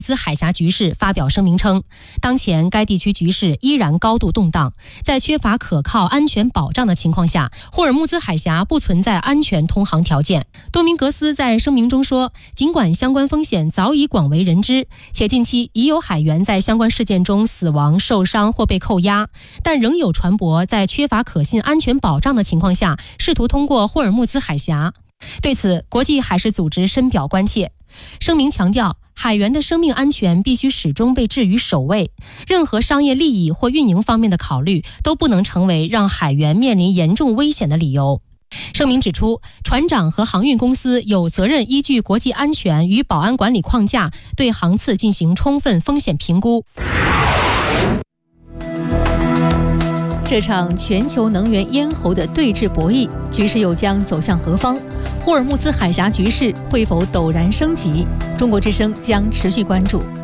兹海峡局势发表声明称，当前该地区局势依然高度动荡，在缺乏可靠安全保障的情况下，霍尔木兹海峡不存在安全通航条件。多明格斯在声明中说，尽管相关风险早已广为人知，且近期已有海员在相关事件中死亡、受伤或被扣押，但仍有船舶在缺乏可信安全保障的情况下，试图通过霍尔木兹海峡。对此，国际海事组织深表关切。声明强调，海员的生命安全必须始终被置于首位，任何商业利益或运营方面的考虑都不能成为让海员面临严重危险的理由。声明指出，船长和航运公司有责任依据国际安全与保安管理框架，对航次进行充分风险评估。 这场全球能源咽喉的对峙博弈，局势又将走向何方？霍尔木兹海峡局势会否陡然升级？中国之声将持续关注。